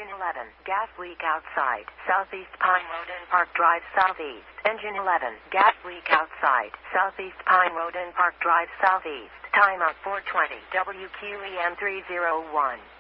Engine 11. Gas leak outside. Southeast Pine Road and Park Drive Southeast. Engine 11. Gas leak outside. Southeast Pine Road and Park Drive Southeast. Timeout 420. WQEM 301.